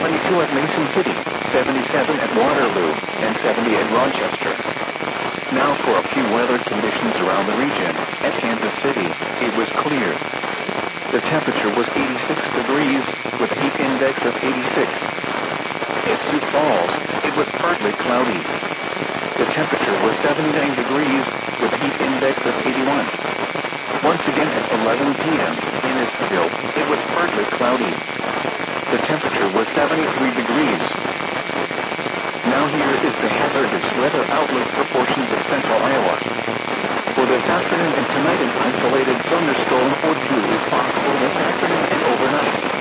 72 at Mason City, 77 at Waterloo, and 70 at Rochester. Now for a few weather conditions around the region. At Kansas City, it was clear. The temperature was 86 degrees, with a heat index of 86. At Sioux Falls, it was partly cloudy. The temperature was 79 degrees, with a heat index of 81. Once again at 11 p.m. in Eastville, it was partly cloudy. The temperature was 73 degrees. Now here is the hazardous weather outlook for portions of central Iowa. For this afternoon and tonight, an isolated thunderstorm or two is possible this afternoon and overnight.